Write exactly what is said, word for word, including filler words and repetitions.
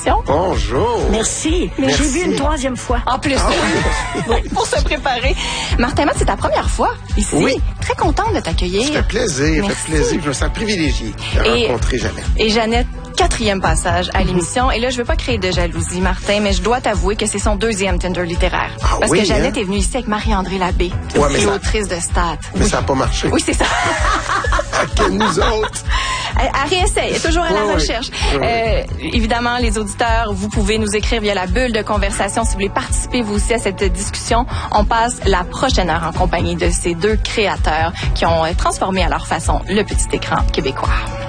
l'émission. Bonjour. Merci. Mais Merci. j'ai vu une troisième fois. En plus, Ah oui. Pour se préparer. Martin Matt, c'est ta première fois ici. Oui. Très contente de t'accueillir. Ça fait plaisir, ça Merci. fait plaisir. Je me sens privilégié de Et- rencontrer Jeannette. Et Jeannette, quatrième passage à l'émission. Et là, je veux pas créer de jalousie, Martin, mais je dois t'avouer que c'est son deuxième Tinder littéraire. Ah Parce oui, que Jeannette hein? est venue ici avec Marie-André Labbé, Ouais, mais et ça- autrice de Stat. Mais ça n'a pas marché. Oui, c'est ça. Que nous autres. Elle, elle réessaye, elle est toujours à la Oui, oui. recherche. Oui, oui. Euh, évidemment, les auditeurs, vous pouvez nous écrire via la bulle de conversation si vous voulez participer vous aussi à cette discussion. On passe la prochaine heure en compagnie de ces deux créateurs qui ont euh, transformé à leur façon le petit écran québécois.